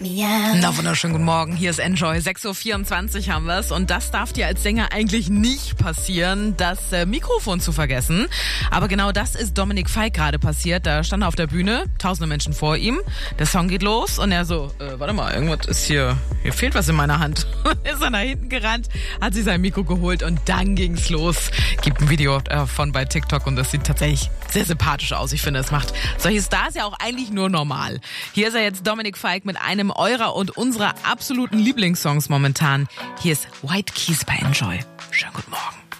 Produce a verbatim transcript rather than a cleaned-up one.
me out. Na, wunderschönen guten Morgen. Hier ist Enjoy. sechs Uhr vierundzwanzig haben wir es. Und das darf dir als Sänger eigentlich nicht passieren, das äh, Mikrofon zu vergessen. Aber genau das ist Dominik Feick gerade passiert. Da stand er auf der Bühne, tausende Menschen vor ihm. Der Song geht los und er so, äh, warte mal, irgendwas ist hier, hier fehlt was in meiner Hand. Ist er nach hinten gerannt, hat sich sein Mikro geholt und dann ging's los. Gibt ein Video davon bei TikTok und das sieht tatsächlich sehr sympathisch aus. Ich finde, es macht solche Stars ja auch eigentlich nur normal. Hier ist er jetzt, Dominik Feick, mit einem eurer und unserer absoluten Lieblingssongs momentan. Hier ist White Keys bei Enjoy. Schönen guten Morgen.